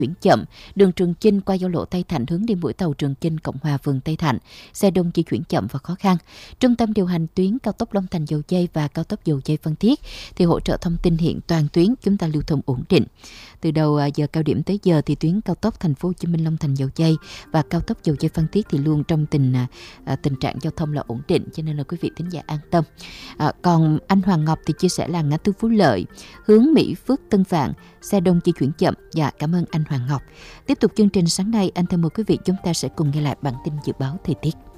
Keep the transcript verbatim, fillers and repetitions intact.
chuyển chậm, đường Trường Chinh qua giao lộ Tây Thạnh hướng đi mũi tàu Trường Chinh Cộng Hòa phường Tây Thạnh, xe đông di chuyển chậm và khó khăn. Trung tâm điều hành tuyến cao tốc Long Thành Dầu Giây và cao tốc Dầu Giây Phan Thiết thì hỗ trợ thông tin hiện toàn tuyến chúng ta lưu thông ổn định. Từ đầu giờ cao điểm tới giờ thì tuyến cao tốc Thành phố Hồ Chí Minh Long Thành Dầu Giây và cao tốc Dầu Giây Phan Thiết thì luôn trong tình à, tình trạng giao thông là ổn định, cho nên là quý vị thính giả an tâm. À, còn anh Hoàng Ngọc thì chia sẻ là ngã tư Phú Lợi hướng Mỹ Phước Tân Vạn xe đông di chuyển chậm. Dạ, cảm ơn anh Hoàng Ngọc. Tiếp tục chương trình sáng nay, anh thân mời quý vị chúng ta sẽ cùng nghe lại bản tin dự báo thời tiết.